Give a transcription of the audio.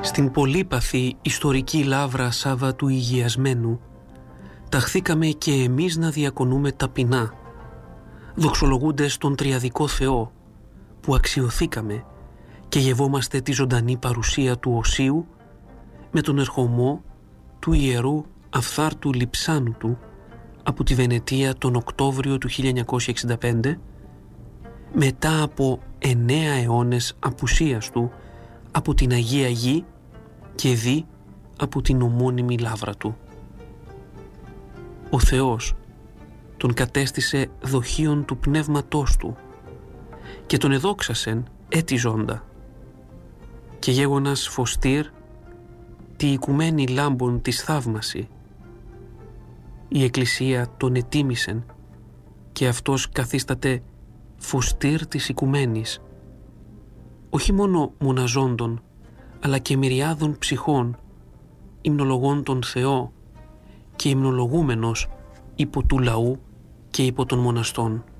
Στην πολύπαθη ιστορική λάβρα Σάβα του Υγειασμένου ταχθήκαμε και εμείς να διακονούμε ταπεινά, δοξολογούντες τον τριαδικό Θεό, που αξιωθήκαμε και γευόμαστε τη ζωντανή παρουσία του Οσίου με τον ερχομό του ιερού Αφθάρτου Λειψάνου του από τη Βενετία τον Οκτώβριο του 1965, μετά από 9 αιώνες απουσίας του από την Αγία Γη και δι από την ομώνυμη λάβρα του. Ο Θεός τον κατέστησε δοχείον του πνεύματός του και τον εδόξασεν έτη ζώντα, και γέγονας φωστήρ τη οικουμένη λάμπων της θαύμαση. Η Εκκλησία τον ετίμησεν και αυτός καθίσταται φωστήρ της οικουμένης, όχι μόνο μοναζόντων, αλλά και μυριάδων ψυχών, υμνολογών τον Θεό και υμνολογούμενος υπό του λαού και υπό των μοναστών.